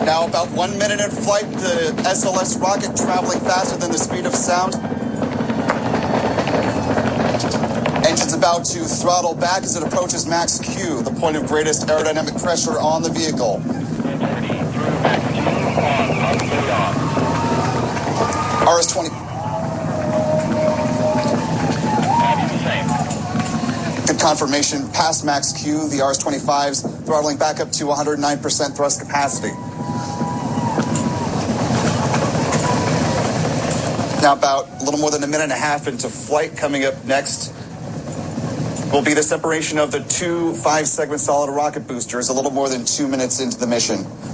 Now about 1 minute in flight, the SLS rocket traveling faster than the speed of sound. Engine's about to throttle back as it approaches max Q, the point of greatest aerodynamic pressure on the vehicle. RS-20. Good confirmation. Past max Q, the RS-25's throttling back up to 109% thrust capacity. Now about a little more than a minute and a half into flight. Coming up next will be the separation of the two 5-segment solid rocket boosters, a little more than 2 minutes into the mission.